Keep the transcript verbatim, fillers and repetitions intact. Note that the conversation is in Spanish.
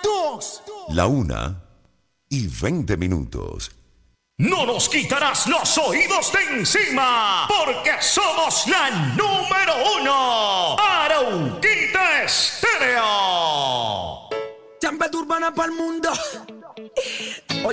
dos. La una y veinte minutos. No nos quitarás los oídos de encima, porque somos la número uno. Arauquita Estéreo. Champeta urbana para el mundo.